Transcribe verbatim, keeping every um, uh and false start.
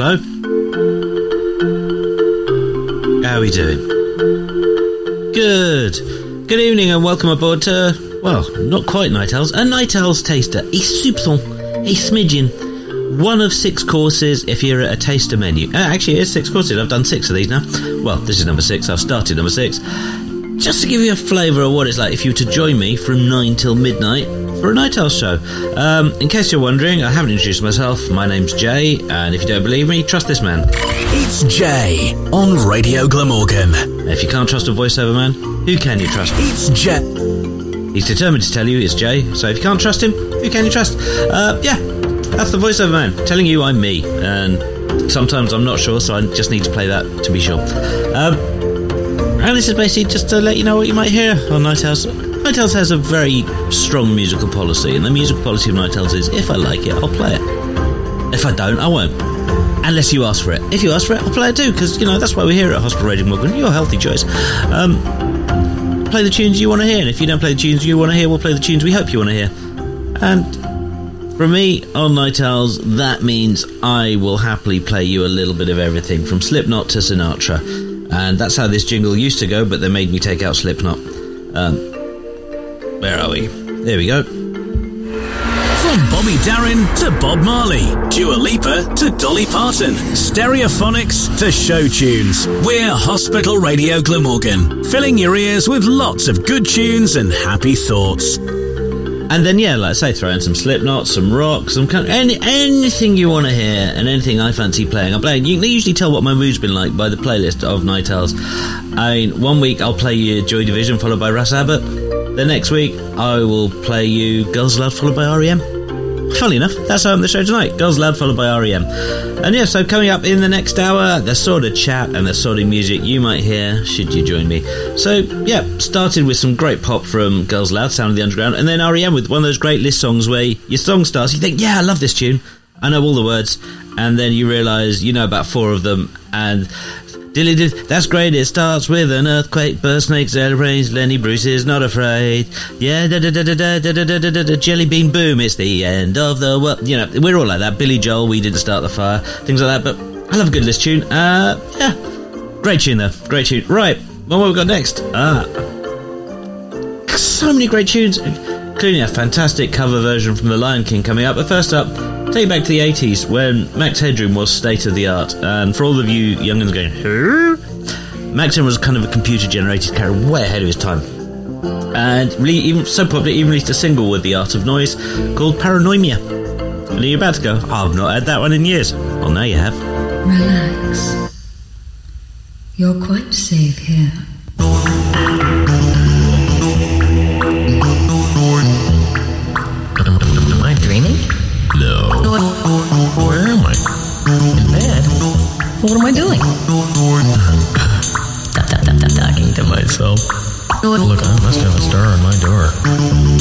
Hello. How are we doing? Good. Good evening and welcome aboard to, well, not quite Night Owls, a Night Owls taster, a soupçon, a smidgen, one of six courses if you're at a taster menu. Uh, actually, it is six courses. I've done six of these now. Well, this is number six. I've started number six. Just to give you a flavour of what it's like if you were to join me from nine till midnight for a Night Owls show. Um, in case you're wondering, I haven't introduced myself. My name's Jay, and if you don't believe me, trust this man. It's Jay on Radio Glamorgan. If you can't trust a voiceover man, who can you trust? It's Jay. He's determined to tell you it's Jay, so if you can't trust him, who can you trust? Uh, yeah, that's the voiceover man telling you I'm me, and sometimes I'm not sure, so I just need to play that to be sure. Um, and this is basically just to let you know what you might hear on Night Owls. Night Owls has a very strong musical policy, and the musical policy of Night Owls is if I like it, I'll play it. If I don't, I won't. Unless you ask for it. If you ask for it, I'll play it too, because, you know, that's why we're here at Hospital Radio Glamorgan. Your healthy choice. Um, play the tunes you want to hear, and if you don't play the tunes you want to hear, we'll play the tunes we hope you want to hear. And from me on Night Owls, that means I will happily play you a little bit of everything, from Slipknot to Sinatra. And that's how this jingle used to go, but they made me take out Slipknot. Um, where are we? There we go. From Bobby Darin to Bob Marley, Dua Lipa to Dolly Parton, Stereophonics to show tunes. We're Hospital Radio Glamorgan, filling your ears with lots of good tunes and happy thoughts. And then, yeah, like I say, throw in some Slipknot, some rock, some kind of, any, anything you want to hear, and anything I fancy playing. I'm playing. You can usually tell what my mood's been like by the playlist of Night Owls. I mean, one week I'll play you Joy Division followed by Russ Abbott. The next week I will play you Girls Aloud followed by R E M. Funnily enough, that's how I'm the show tonight. Girls Aloud followed by R E M. And yeah, so coming up in the next hour, the sort of chat and the sort of music you might hear should you join me. So yeah, started with some great pop from Girls Aloud, Sound of the Underground, and then R E M with one of those great list songs where your song starts, you think, yeah, I love this tune, I know all the words, and then you realise you know about four of them, and dilly dilly, that's great, it starts with an earthquake, burst snakes, airplanes, Lenny Bruce is not afraid, yeah, da da da da da da da da da da, jelly bean boom, it's the end of the world, you know, we're all like that. Billy Joel, We Didn't Start the Fire, things like that, but I love a good list tune. Uh, yeah, great tune though, great tune. Right, well, what have we got next? Ah, so many great tunes, including a fantastic cover version from The Lion King coming up, but first up, take you back to the eighties when Max Headroom was state of the art, and for all of you young'uns going, who? Max Headroom was kind of a computer generated character way ahead of his time, and really, even so popular, even released a single with The Art of Noise called Paranoia. And you're about to go, oh, I've not had that one in years. Well, now you have. Relax. You're quite safe here. Am I dreaming? No. Where am I? In bed? What am I doing? Talking to myself. Look, I must have a star on my door.